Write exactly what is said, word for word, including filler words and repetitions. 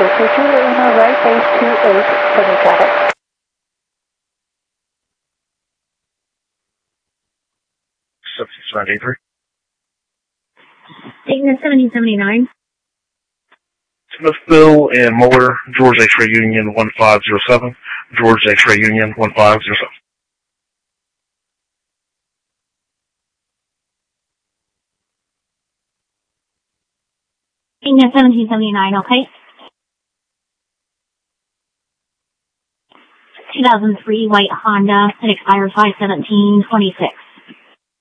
Victor Julia Lima, right base two eight, Sunny traffic. seventeen seventy-three. Ignis seventeen seventy-nine. Smithville and Muller, George X-Ray Union one five zero seven, George X-Ray Union one five zero seven. Ignis seventeen seventy-nine, okay. two thousand three white Honda, it expires five seventeen twenty-six.